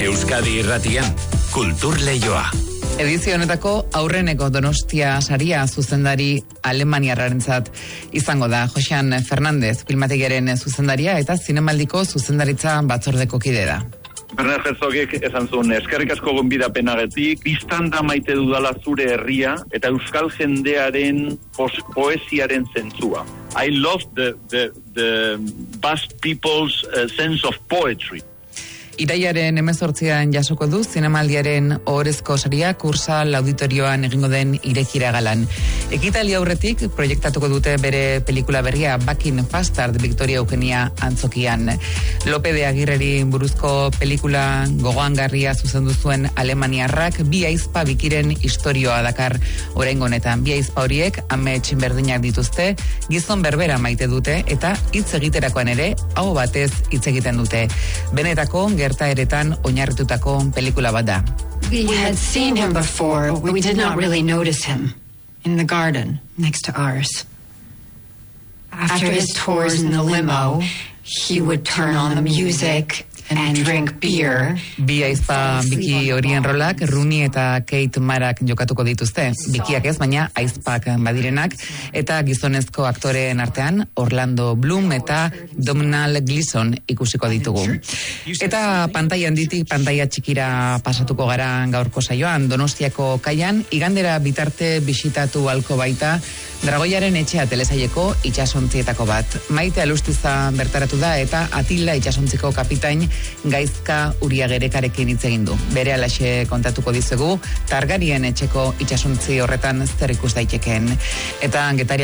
Euskadi Irratian, Kultur Leioa. Edizio honetako aurreneko Donostia saria zuzendari alemaniarrarentzat izango da Joxan Fernandez, filmategiaren zuzendaria eta zinemaldiko zuzendaritza batzordeko kide da. Bernard Herzogek esan zuen, eskerrik asko gonbidapenagatik, biztan da maite dudala zure herria eta euskal jendearen poesiaren zentzua. I love the Basque people's sense of poetry. Iraiaren 18an jasoko du zinemaldiaren ohorezko saria Kursal auditorioan egingo den irekira galan. Ekitaldi aurretik proiektatuko dute bere pelikula berria Back in Bastard Victoria Eugenia antzokian. Lope de Agirreri buruzko pelikula gogoangarria zuzendu zuen alemaniarrak bi aizpa bikiren istorioa dakar oraingo honetan. Bi aizpa horiek amets berdinak dituzte, gizon berbera maite dute eta hitz egiterakoan ere aho batez hitz egiten dute. Benetako gertaeretan oinarritutako pelikula bat da. We had seen him before, but we did not really notice him. In the garden, next to ours. After his tours in the limo, he would turn on the music and drink beer. Bi aizpa biki horien rolak Rooney eta Kate Marak jokatuko dituzte. Bikiak ez, baina aizpak badirenak, eta gizonezko aktoreen artean Orlando Bloom eta Domhnall Gleeson ikusiko ditugu. Eta pantaila handitik pantaila txikira pasatuko gara gaurko saioan. Donostiako kaian igandera bitarte bisitatu halko baita Dragoiaren etxea telesaileko itsasontzietako bat. Maite Alustiza bertaratu da eta Atila itsasontziko kapitain Gaizka Uriagerekarekin hitz egin du. Bere alaxe kontatuko dizugu Targarien etxeko itsasontzi horretan zer ikus daitekeen. Eta Getaria